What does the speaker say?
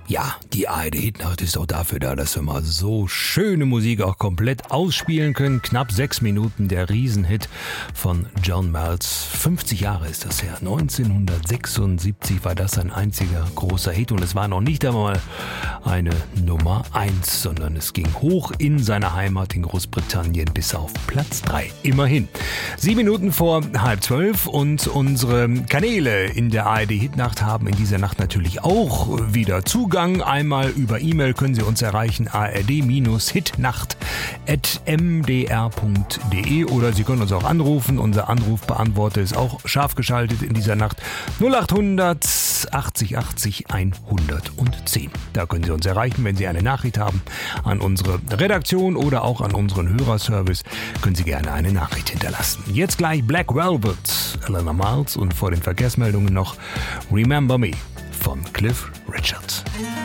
Ja, die ARD-Hitnacht ist auch dafür da, dass wir mal so schöne Musik auch komplett ausspielen können. Knapp 6 Minuten, der Riesenhit von John Miles. 50 Jahre ist das her. 1976 war das ein einziger großer Hit und es war noch nicht einmal eine Nummer 1, sondern es ging hoch in seine Heimat in Großbritannien bis auf Platz 3. Immerhin. 7 Minuten vor 11:30 und unsere Kanäle in der ARD-Hitnacht haben in dieser Nacht natürlich auch wieder Zugang. Einmal über E-Mail können Sie uns erreichen, ard-hitnacht@mdr.de, oder Sie können uns auch anrufen. Unser Anrufbeantworter ist auch scharf geschaltet in dieser Nacht. 0800 80 80 110. Da können Sie uns erreichen, wenn Sie eine Nachricht haben an unsere Redaktion oder auch an unseren Hörerservice. Können Sie gerne eine Nachricht hinterlassen. Jetzt gleich Black Velvet, Eleanor Miles, und vor den Verkehrsmeldungen noch Remember Me von Cliff Richard.